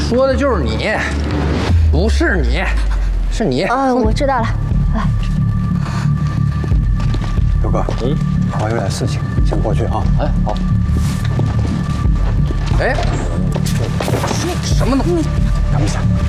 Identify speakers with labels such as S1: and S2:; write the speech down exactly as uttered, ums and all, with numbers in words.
S1: 说的就是你，不是你，是你。
S2: 哦，我知道了。来，
S3: 刘哥，嗯，我有点事情，先过去啊。
S1: 哎，好。哎，说什么呢？
S3: 等一下。